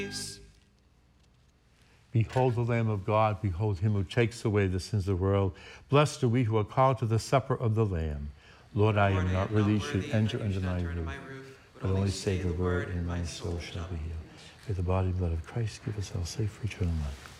Behold the Lamb of God. Behold him who takes away the sins of the world. Blessed are we who are called to the supper of the Lamb. Lord, I am not worthy you should enter under my roof, but only say the word, and my soul shall be healed. May the body and blood of Christ give us all safe for eternal life.